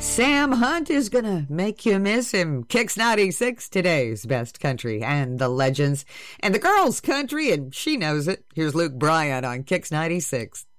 Sam Hunt is going to make you miss him. Kicks 96, today's best country, and the legends, and the girls' country, and she knows it. Here's Luke Bryan on Kicks 96.